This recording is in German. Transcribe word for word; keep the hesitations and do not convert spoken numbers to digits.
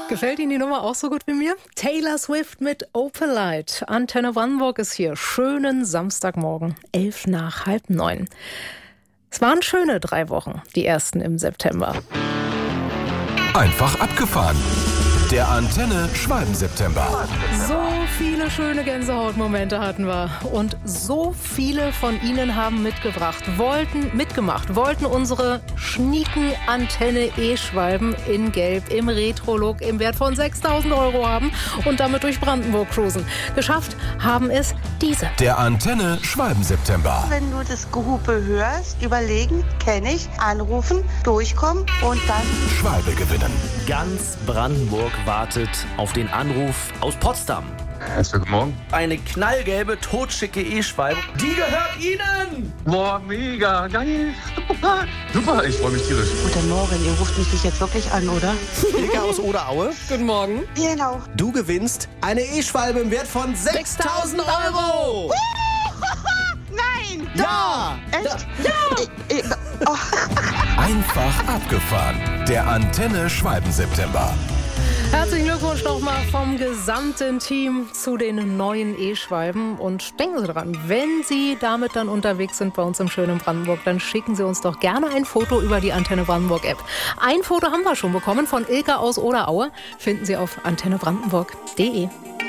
Gefällt Ihnen die Nummer auch so gut wie mir? Taylor Swift mit Opalite. Antenne Brandenburg ist hier. Schönen Samstagmorgen, elf nach halb neun. Es waren schöne drei Wochen, die ersten im September. Einfach abgefahren. Der Antenne Schwalben-September. So viele schöne Gänsehautmomente hatten wir. Und so viele von Ihnen haben mitgebracht, wollten, mitgemacht, wollten unsere schnieken Antenne E-Schwalben in Gelb, im Retro-Look, im Wert von sechstausend Euro haben und damit durch Brandenburg cruisen. Geschafft haben es diese. Der Antenne Schwalben-September. Wenn du das Gehupe hörst, überlegen, kenne ich, anrufen, durchkommen und dann Schwalbe gewinnen. Ganz Brandenburg wartet auf den Anruf aus Potsdam. Erstmal guten Morgen. Eine knallgelbe, totschicke E-Schwalbe. Die gehört Ihnen! Boah, mega, geil. Super, super, ich freue mich tierisch. Guten Morgen, ihr ruft mich jetzt wirklich an, oder? Ilka aus Oderaue, Guten Morgen. Genau. du gewinnst eine E-Schwalbe im Wert von sechstausend Euro. Nein! Ja! Echt? Ja! Ich, ich, oh. Einfach abgefahren. Der Antenne Schwalben-September. Herzlichen Glückwunsch nochmal vom gesamten Team zu den neuen E-Schwalben. Und denken Sie dran, wenn Sie damit dann unterwegs sind bei uns im schönen Brandenburg, dann schicken Sie uns doch gerne ein Foto über die Antenne Brandenburg App. Ein Foto haben wir schon bekommen von Ilka aus Oderaue. Finden Sie auf antenne brandenburg punkt de.